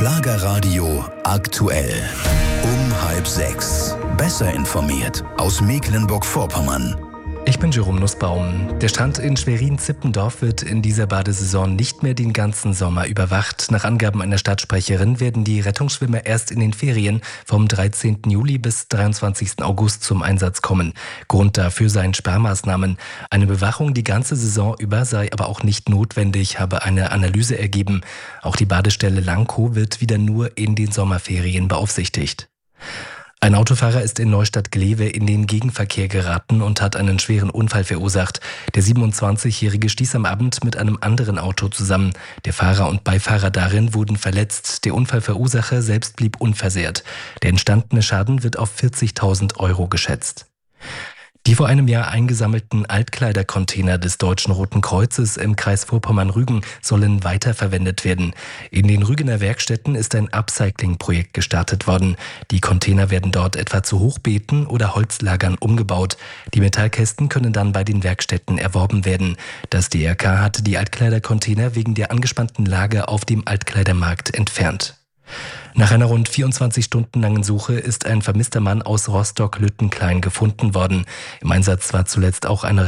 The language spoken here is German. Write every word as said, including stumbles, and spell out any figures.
Schlagerradio aktuell. Um halb sechs. Besser informiert aus Mecklenburg-Vorpommern. Ich bin Jerome Nussbaum. Der Strand in Schwerin-Zippendorf wird in dieser Badesaison nicht mehr den ganzen Sommer überwacht. Nach Angaben einer Stadtsprecherin werden die Rettungsschwimmer erst in den Ferien vom dreizehnten Juli bis dreiundzwanzigsten August zum Einsatz kommen. Grund dafür seien Sparmaßnahmen. Eine Bewachung die ganze Saison über sei aber auch nicht notwendig, habe eine Analyse ergeben. Auch die Badestelle Langkow wird wieder nur in den Sommerferien beaufsichtigt. Ein Autofahrer ist in Neustadt-Glewe in den Gegenverkehr geraten und hat einen schweren Unfall verursacht. Der siebenundzwanzigjährige stieß am Abend mit einem anderen Auto zusammen. Der Fahrer und Beifahrer darin wurden verletzt. Der Unfallverursacher selbst blieb unversehrt. Der entstandene Schaden wird auf vierzigtausend Euro geschätzt. Die vor einem Jahr eingesammelten Altkleidercontainer des Deutschen Roten Kreuzes im Kreis Vorpommern-Rügen sollen weiterverwendet werden. In den Rügener Werkstätten ist ein Upcycling-Projekt gestartet worden. Die Container werden dort etwa zu Hochbeeten oder Holzlagern umgebaut. Die Metallkästen können dann bei den Werkstätten erworben werden. Das D R K hatte die Altkleidercontainer wegen der angespannten Lage auf dem Altkleidermarkt entfernt. Nach einer rund vierundzwanzig Stunden langen Suche ist ein vermisster Mann aus Rostock-Lüttenklein gefunden worden. Im Einsatz war zuletzt auch eine